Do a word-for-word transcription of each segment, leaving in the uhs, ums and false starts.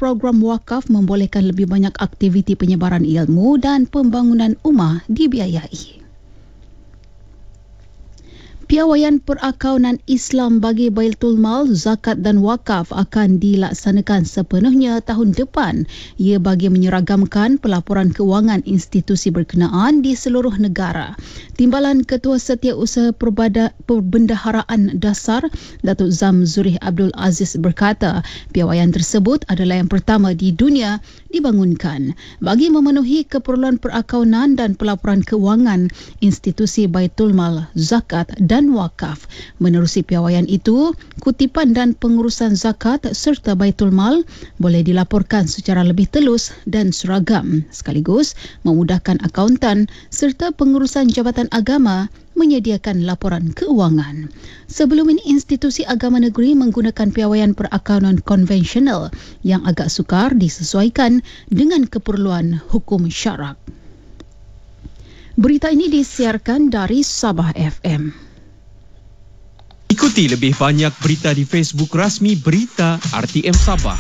program wakaf membolehkan lebih banyak aktiviti penyebaran ilmu dan pembangunan ummah dibiayai. Piawaian perakaunan Islam bagi Baitul Mal, zakat dan wakaf akan dilaksanakan sepenuhnya tahun depan. Ia bagi menyeragamkan pelaporan kewangan institusi berkenaan di seluruh negara. Timbalan Ketua Setiausaha Perbada, Perbendaharaan Dasar, Datuk Zam Zurih Abdul Aziz berkata, piawaian tersebut adalah yang pertama di dunia dibangunkan bagi memenuhi keperluan perakaunan dan pelaporan kewangan institusi Baitul Mal, zakat dan wakaf. Menerusi piawaian itu, kutipan dan pengurusan zakat serta Baitul Mal boleh dilaporkan secara lebih telus dan seragam, sekaligus memudahkan akauntan serta pengurusan jabatan agama menyediakan laporan keuangan. Sebelum ini, institusi agama negeri menggunakan piawaian perakaunan konvensional yang agak sukar disesuaikan dengan keperluan hukum syarak. Berita ini disiarkan dari Sabah F M. Ikuti lebih banyak berita di Facebook rasmi Berita R T M Sabah.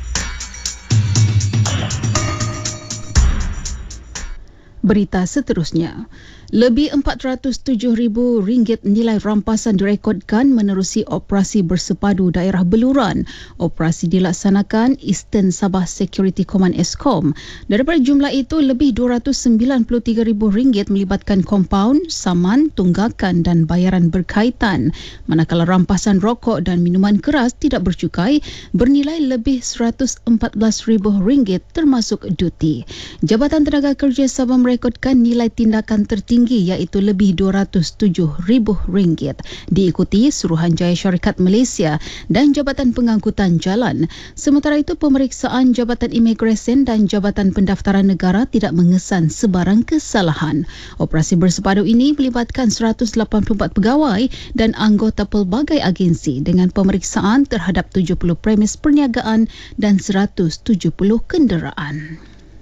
Berita seterusnya. Lebih empat ratus tujuh ribu ringgit nilai rampasan direkodkan menerusi operasi bersepadu daerah beluran. Operasi dilaksanakan Eastern Sabah Security Command Eskom. Daripada jumlah itu, lebih dua ratus sembilan puluh tiga ribu ringgit melibatkan kompaun, saman, tunggakan dan bayaran berkaitan. Manakala rampasan rokok dan minuman keras tidak bercukai bernilai lebih seratus empat belas ribu ringgit termasuk duti. Jabatan Tenaga Kerja Sabah merekodkan nilai tindakan tertinggi tinggi iaitu lebih dua ratus tujuh ribu ringgit. Diikuti Suruhanjaya Syarikat Malaysia dan Jabatan Pengangkutan Jalan. Sementara itu, pemeriksaan Jabatan Imigresen dan Jabatan Pendaftaran Negara tidak mengesan sebarang kesalahan. Operasi bersepadu ini melibatkan seratus lapan puluh empat pegawai dan anggota pelbagai agensi dengan pemeriksaan terhadap tujuh puluh premis perniagaan dan seratus tujuh puluh kenderaan.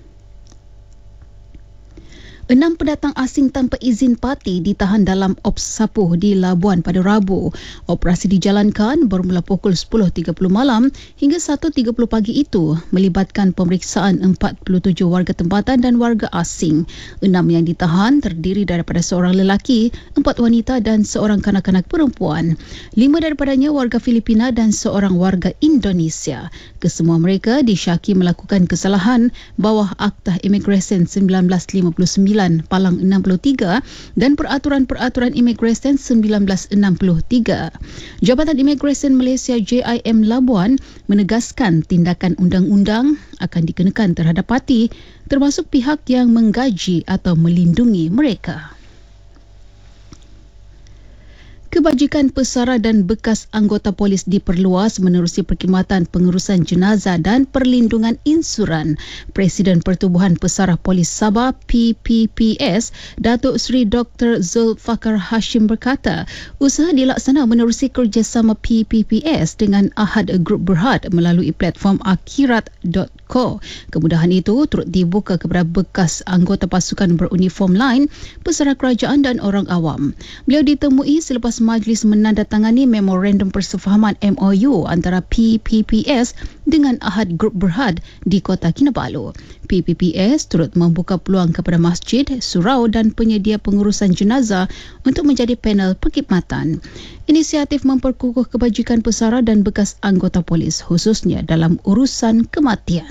Enam pendatang asing tanpa izin parti ditahan dalam Ops Sapuh di Labuan pada Rabu. Operasi dijalankan bermula pukul sepuluh tiga puluh malam hingga satu tiga puluh pagi itu, melibatkan pemeriksaan empat puluh tujuh warga tempatan dan warga asing. Enam yang ditahan terdiri daripada seorang lelaki, empat wanita dan seorang kanak-kanak perempuan. Lima daripadanya warga Filipina dan seorang warga Indonesia. Kesemua mereka disyaki melakukan kesalahan bawah Akta Imigresen sembilan belas lima puluh sembilan Palang enam puluh tiga dan Peraturan-Peraturan Imigresen sembilan belas enam puluh tiga. Jabatan Imigresen Malaysia J I M Labuan menegaskan tindakan undang-undang akan dikenakan terhadap parti termasuk pihak yang menggaji atau melindungi mereka. Kebajikan pesara dan bekas anggota polis diperluas menerusi perkhidmatan pengurusan jenazah dan perlindungan insuran. Presiden Pertubuhan Pesara Polis Sabah P P P S, Datuk Seri Doktor Zulfakar Hashim berkata, usaha dilaksana menerusi kerjasama P P P S dengan Ahad Group Berhad melalui platform akhirat dot co. Kemudahan itu turut dibuka kepada bekas anggota pasukan beruniform lain, pesara kerajaan dan orang awam. Beliau ditemui selepas majlis menandatangani memorandum persefahaman M O U antara P P P S dengan Ahad Group Berhad di Kota Kinabalu. P P P S turut membuka peluang kepada masjid, surau dan penyedia pengurusan jenazah untuk menjadi panel perkhidmatan. Inisiatif memperkukuh kebajikan pesara dan bekas anggota polis khususnya dalam urusan kematian.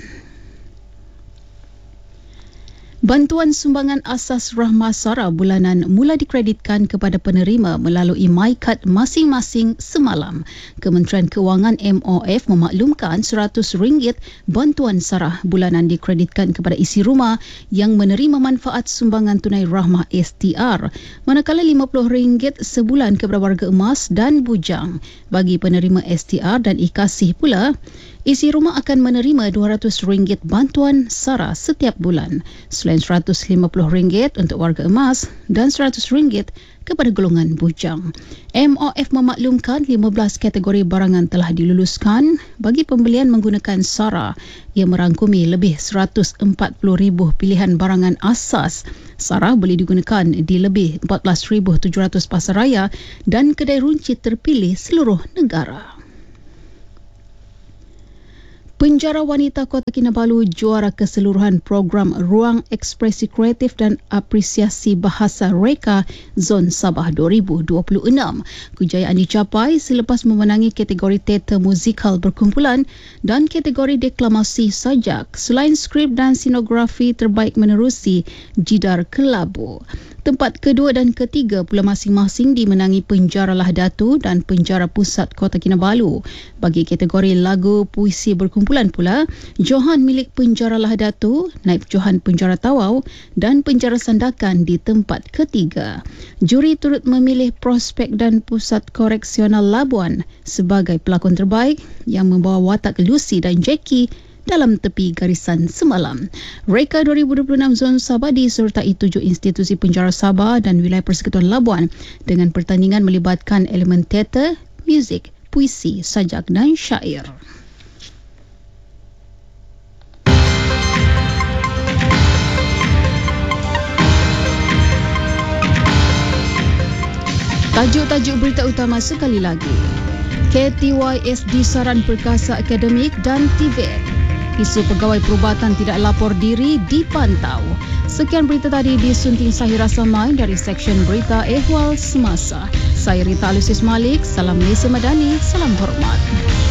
Bantuan sumbangan asas rahmah SARA bulanan mula dikreditkan kepada penerima melalui MyCard masing-masing semalam. Kementerian Kewangan M O F memaklumkan seratus ringgit bantuan SARA bulanan dikreditkan kepada isi rumah yang menerima manfaat sumbangan tunai rahmah S T R, manakala lima puluh ringgit sebulan kepada warga emas dan bujang. Bagi penerima S T R dan ikasih pula, isi rumah akan menerima dua ratus ringgit bantuan SARA setiap bulan, selain seratus lima puluh ringgit untuk warga emas dan seratus ringgit kepada golongan bujang. M O F memaklumkan lima belas kategori barangan telah diluluskan bagi pembelian menggunakan SARA. Ia merangkumi lebih seratus empat puluh ribu pilihan barangan asas. SARA boleh digunakan di lebih empat belas ribu tujuh ratus pasaraya dan kedai runcit terpilih seluruh negara. Penjara Wanita Kota Kinabalu juara keseluruhan program Ruang Ekspresi Kreatif dan Apresiasi Bahasa Reka Zon Sabah dua ribu dua puluh enam. Kejayaan dicapai selepas memenangi kategori teater musikal berkumpulan dan kategori deklamasi sajak selain skrip dan sinografi terbaik menerusi Jidar Kelabu. Tempat kedua dan ketiga pula masing-masing dimenangi Penjara Lahdatu dan Penjara Pusat Kota Kinabalu. Bagi kategori lagu puisi berkumpulan pula, Johan milik Penjara Lahdatu, Naib Johan Penjara Tawau dan Penjara Sandakan di tempat ketiga. Juri turut memilih Prospek dan Pusat Koreksional Labuan sebagai pelakon terbaik yang membawa watak Lucy dan Jackie dalam tepi garisan semalam. Reka dua ribu dua puluh enam Zon Sabah disertai tujuh institusi penjara Sabah dan wilayah Persekutuan Labuan dengan pertandingan melibatkan elemen teater, muzik, puisi, sajak dan syair. Tajuk-tajuk berita utama sekali lagi. K T Y S disaran perkasa akademik dan Tibet. Isu pegawai perubatan tidak lapor diri dipantau. Sekian berita tadi disunting Sahira Samai dari Seksyen Berita Ehwal Semasa. Saya Rita Alusis Malik, salam Malaysia Madani, salam hormat.